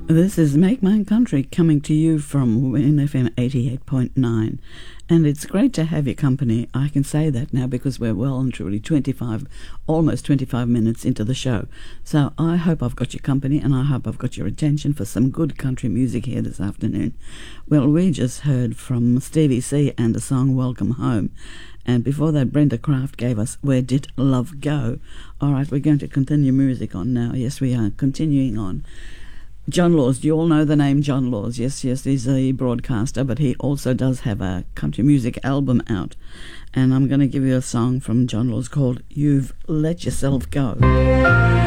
This is Make Mine Country coming to you from NFM 88.9, and it's great to have your company. I can say that now because we're well and truly almost 25 minutes into the show. So I hope I've got your company, and I hope I've got your attention for some good country music here this afternoon. Well, we just heard from Stevie C and the song Welcome Home. And before that, Brenda Kraft gave us Where Did Love Go? All right, we're going to continue music on now. Yes, we are continuing on. John Laws, do you all know the name John Laws? Yes, he's a broadcaster, but he also does have a country music album out. And I'm going to give you a song from John Laws called You've Let Yourself Go.